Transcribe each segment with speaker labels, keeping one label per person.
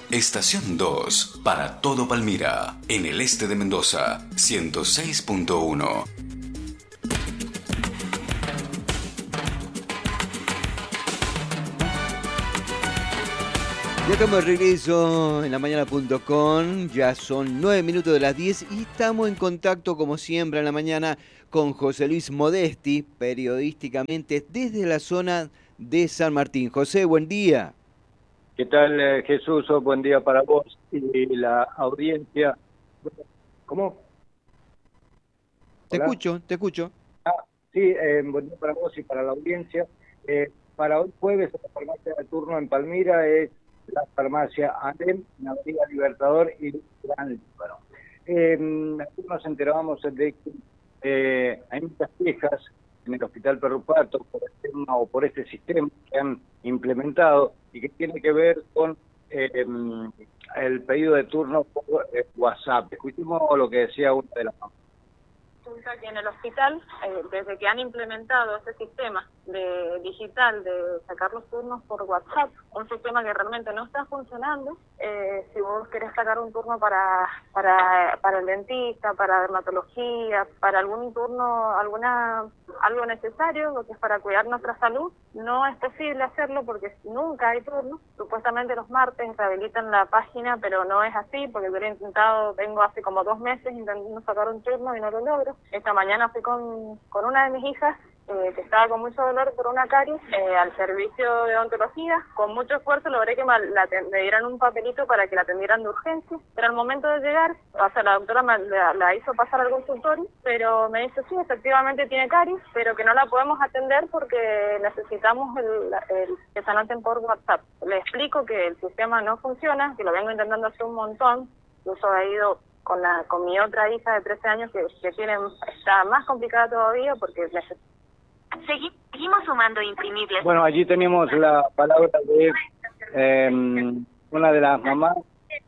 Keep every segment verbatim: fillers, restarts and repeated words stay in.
Speaker 1: Estación dos, para todo Palmira, en el este de Mendoza, ciento seis punto uno.
Speaker 2: Ya estamos de regreso en la mañana punto com, ya son nueve minutos de las diez y estamos en contacto como siempre en la mañana con José Luis Modesti, periodísticamente desde la zona de San Martín. José, buen día.
Speaker 3: ¿Qué tal, eh, Jesús? Buen día para vos y la audiencia. ¿Cómo?
Speaker 2: Te
Speaker 3: Hola.
Speaker 2: escucho, te escucho.
Speaker 3: Ah, sí, eh, buen día para vos y para la audiencia. Eh, para hoy jueves, la farmacia de turno en Palmira es la farmacia ANEM, en Avenida Libertador y Gran Líbano. Eh, aquí nos enterábamos de que eh, hay muchas quejas en el Hospital Perrupato por el tema o por este sistema que han implementado y que tiene que ver con eh, el pedido de turno por eh, WhatsApp. Escuchemos lo que decía una de las mamás.
Speaker 4: Resulta que en el hospital, eh, desde que han implementado ese sistema de digital de sacar los turnos por WhatsApp, un sistema que realmente no está funcionando, eh, si vos querés sacar un turno para, para, para el dentista, para dermatología, para algún turno, alguna algo necesario, lo que es para cuidar nuestra salud, no es posible hacerlo porque nunca hay turno. Supuestamente los martes rehabilitan la página, pero no es así, porque yo lo he intentado, tengo hace como dos meses intentando sacar un turno y no lo logro. Esta mañana fui con, con una de mis hijas, eh, que estaba con mucho dolor por una caries, eh, al servicio de odontología. Con mucho esfuerzo logré que me, la, me dieran un papelito para que la atendieran de urgencia, pero al momento de llegar, o sea, la doctora me, la, la hizo pasar al consultorio, pero me dice, sí, efectivamente tiene caries, pero que no la podemos atender porque necesitamos el, el, que se anoten por WhatsApp. Le explico que el sistema no funciona, que lo vengo intentando hacer un montón, incluso he ido con la con mi otra hija de trece años que, que tiene, está más complicada todavía porque necesita.
Speaker 5: Seguimos sumando imprimibles.
Speaker 3: Bueno, allí tenemos la palabra de eh, una de las mamás.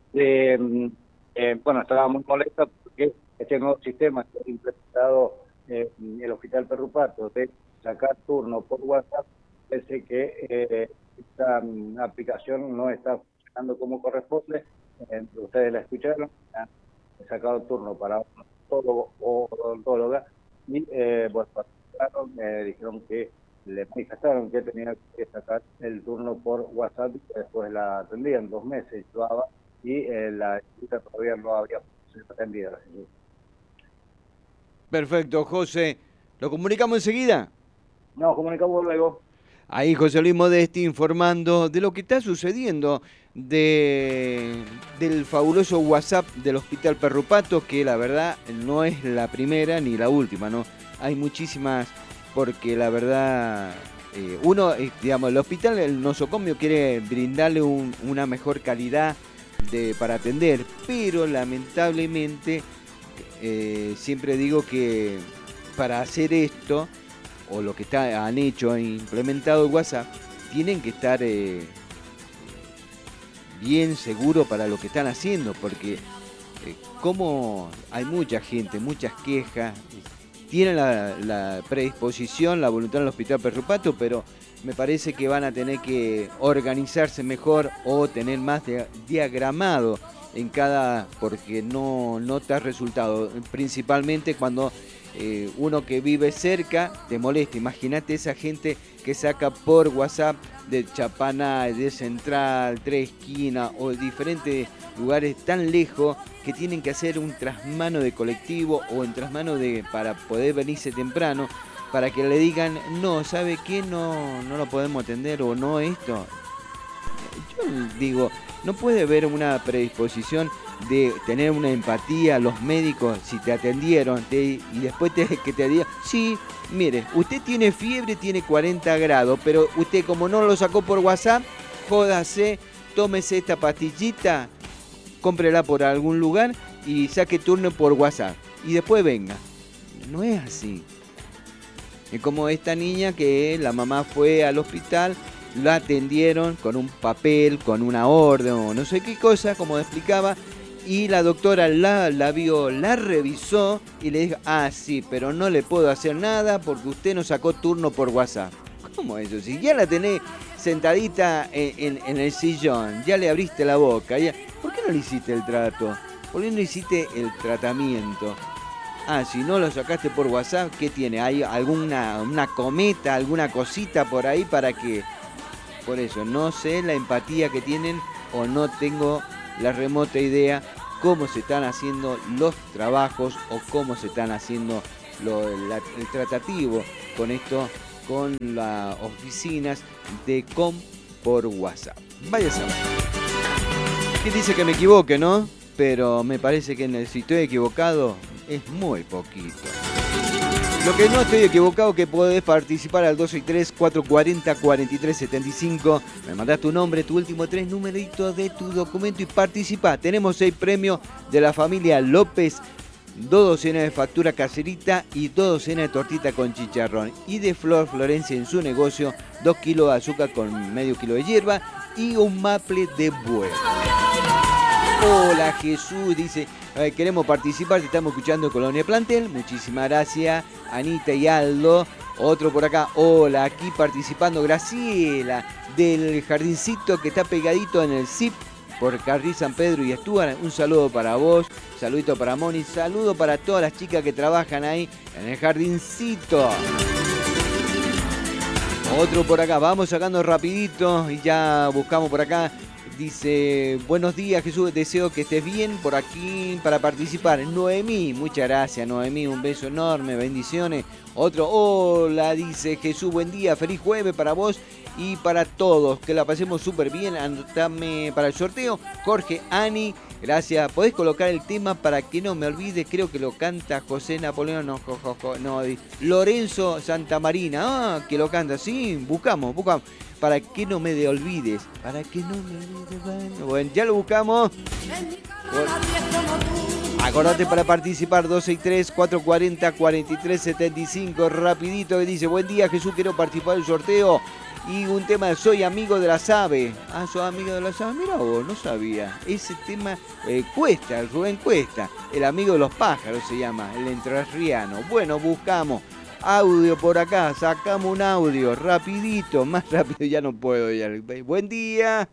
Speaker 3: De, eh, bueno, estaba muy molesta porque este nuevo sistema que ha implementado eh, el Hospital Perrupato de sacar turno por WhatsApp, parece que eh, esta um, aplicación no está funcionando como corresponde. Eh, ustedes la escucharon, han sacado turno para un odontólogo o odontóloga y eh, bueno, me dijeron que le manifestaron que tenía que sacar el turno por WhatsApp y después la atendían dos meses llevaba y eh, la chica todavía no había sido atendida.
Speaker 2: Perfecto, José. ¿Lo comunicamos enseguida?
Speaker 3: No, comunicamos luego.
Speaker 2: Ahí José Luis Modesti informando de lo que está sucediendo de, del fabuloso WhatsApp del Hospital Perrupato, que la verdad no es la primera ni la última, ¿no? Hay muchísimas, porque la verdad, eh, uno, eh, digamos, el hospital, el nosocomio quiere brindarle un, una mejor calidad de, para atender, pero lamentablemente eh, siempre digo que para hacer esto, o lo que está, han hecho, han implementado el WhatsApp, tienen que estar eh, bien seguros para lo que están haciendo, porque eh, como hay mucha gente, muchas quejas, tienen la, la predisposición, la voluntad en el Hospital Perrupato, pero me parece que van a tener que organizarse mejor o tener más de, diagramado en cada, porque no, no te ha resultado, principalmente cuando eh, uno que vive cerca te molesta. Imagínate esa gente que saca por WhatsApp de Chapaná, de Central, Tres Esquinas o de diferentes lugares tan lejos que tienen que hacer un trasmano de colectivo o un trasmano de, para poder venirse temprano, para que le digan, no, ¿sabe qué? No, no lo podemos atender o no esto. Yo digo, no puede haber una predisposición de tener una empatía los médicos si te atendieron te, y después te, que te digan, sí, mire, usted tiene fiebre, tiene cuarenta grados, pero usted como no lo sacó por WhatsApp, jódase, tómese esta pastillita, cómprela por algún lugar y saque turno por WhatsApp y después venga. No es así. Es como esta niña que la mamá fue al hospital, la atendieron con un papel, con una orden o no sé qué cosa, como explicaba, y la doctora la, la vio, la revisó y le dijo, ah, sí, pero no le puedo hacer nada porque usted no sacó turno por WhatsApp. ¿Cómo eso? Si ya la tenés sentadita en, en, en el sillón, ya le abriste la boca. Ya, ¿por qué no le hiciste el trato? ¿Por qué no hiciste el tratamiento? Ah, si no lo sacaste por WhatsApp, ¿qué tiene? ¿Hay alguna una cometa, alguna cosita por ahí para que...? Por eso, no sé la empatía que tienen o no tengo la remota idea cómo se están haciendo los trabajos o cómo se están haciendo lo, la, el tratativo con esto, con las oficinas de Com por WhatsApp. Vaya a saber. ¿Quién dice que me equivoque, no? Pero me parece que en el, si estoy equivocado es muy poquito. Lo que no estoy equivocado que podés participar al dos seis tres, cuatro cuatro cero, cuatro tres siete cinco. Me mandás tu nombre, tu último tres numeritos de tu documento y participá. Tenemos seis premios de la familia López, dos docenas de factura caserita y dos docenas de tortita con chicharrón. Y de Flor Florencia en su negocio, dos kilos de azúcar con medio kilo de hierba y un maple de buey. Hola Jesús, dice, eh, queremos participar, te estamos escuchando en Colonia Plantel. Muchísimas gracias, Anita y Aldo. Otro por acá, hola, aquí participando Graciela, del jardincito que está pegadito en el C I P por Carril San Pedro y Estúar. Un saludo para vos, saludito para Moni, saludo para todas las chicas que trabajan ahí en el jardincito. Otro por acá, vamos sacando rapidito y ya buscamos por acá. Dice, buenos días Jesús, deseo que estés bien por aquí para participar. Noemí, muchas gracias Noemí, un beso enorme, bendiciones. Otro, hola, dice Jesús, buen día, feliz jueves para vos y para todos. Que la pasemos súper bien, anotame para el sorteo. Jorge, Ani, gracias. ¿Podés colocar el tema para que no me olvide? Creo que lo canta José Napoleón, no, jo, jo, jo, no Lorenzo Santamarina, ah, que lo canta, sí, buscamos, buscamos. Para que no me de olvides. Para que no me olvides. Bueno, ya lo buscamos. Bueno. Acordate para participar dos seis tres, cuatro cuatro cero, cuatro tres siete cinco. Rapidito que dice, buen día Jesús, quiero participar del sorteo. Y un tema de Soy amigo de las aves. Ah, soy amigo de las aves. Mira vos, no sabía. Ese tema eh, Cuesta, el Rubén Cuesta. El amigo de los pájaros se llama, el entrerriano. Bueno, buscamos. Audio por acá, sacamos un audio, rapidito, más rápido ya no puedo. Ya. Buen día.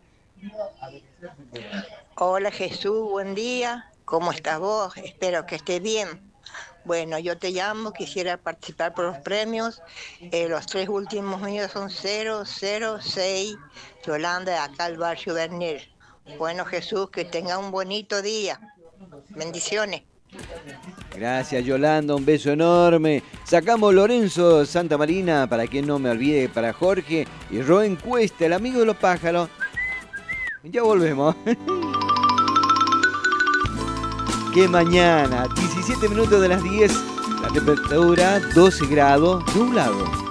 Speaker 6: Hola Jesús, buen día. ¿Cómo estás vos? Espero que estés bien. Bueno, yo te llamo, quisiera participar por los premios. Eh, los tres últimos míos son cero cero seis, Yolanda, de acá al barrio Bernier. Bueno Jesús, que tenga un bonito día. Bendiciones.
Speaker 2: Gracias Yolanda, un beso enorme. Sacamos Lorenzo Santamarina, para que no me olvide, para Jorge. Y Rubén Cuesta, el amigo de los pájaros. Ya volvemos. Que mañana, diecisiete minutos de las diez, la temperatura doce grados, nublado.